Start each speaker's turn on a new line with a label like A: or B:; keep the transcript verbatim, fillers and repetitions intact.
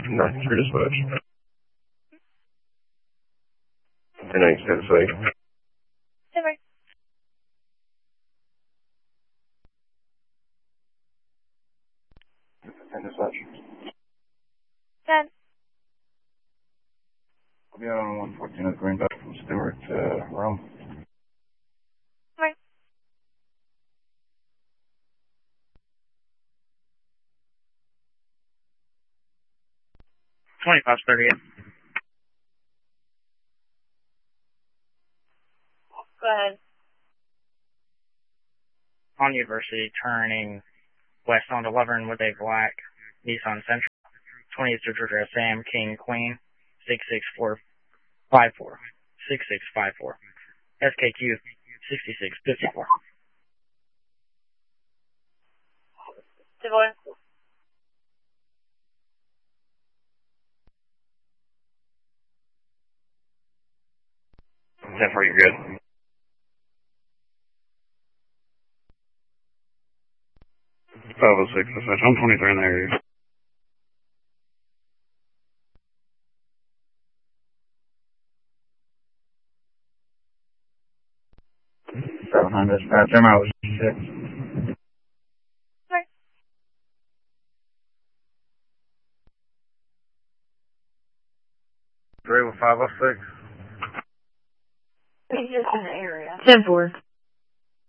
A: Not through dispatch. I know you said it's like.
B: Never.
A: And dispatch.
B: Ten.
A: I'll be out on one fourteen at Greenback from Stewart to Rome.
B: Right.
C: twenty-five thirty-eight.
B: Go ahead.
C: On University, turning west onto Lovern with a black Nissan Sentra. twentieth to Georgia, Sam, King, Queen, six six four five four. six six five four. S K Q, sixty-six fifty-four.
B: Savoy.
A: ten four, you're good. five oh six, dispatch. I'm twenty-three in the area. seven hundred, dispatch. M I was six.
B: Right.
A: three with five oh six.
B: He's just in the area. Ten four.